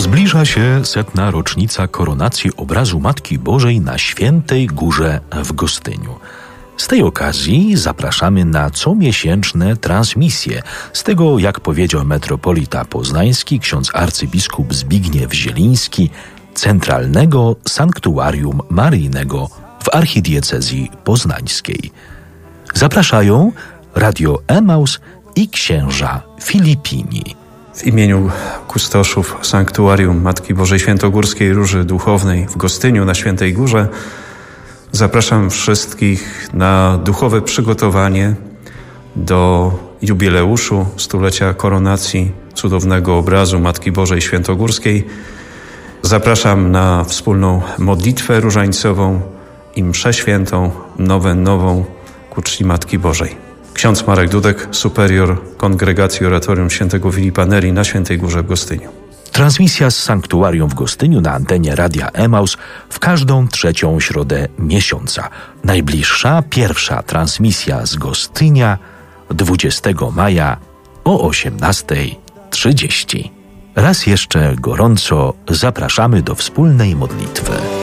Zbliża się 100. rocznica koronacji obrazu Matki Bożej na Świętej Górze w Gostyniu. Z tej okazji zapraszamy na comiesięczne transmisje z tego, jak powiedział metropolita poznański, ksiądz arcybiskup Zbigniew Zieliński, Centralnego Sanktuarium Maryjnego w archidiecezji poznańskiej. Zapraszają Radio Emaus i księża Filipini. W imieniu kustoszów Sanktuarium Matki Bożej Świętogórskiej Róży Duchownej w Gostyniu na Świętej Górze zapraszam wszystkich na duchowe przygotowanie do jubileuszu stulecia koronacji cudownego obrazu Matki Bożej Świętogórskiej. Zapraszam na wspólną modlitwę różańcową i mszę świętą, nowennową ku czci Matki Bożej. Ksiądz Marek Dudek, superior Kongregacji Oratorium Świętego Filipa Neri na Świętej Górze w Gostyniu. Transmisja z Sanktuarium w Gostyniu na antenie Radia Emaus w każdą trzecią środę miesiąca. Najbliższa, pierwsza transmisja z Gostynia 20 maja o 18:30. Raz jeszcze gorąco zapraszamy do wspólnej modlitwy.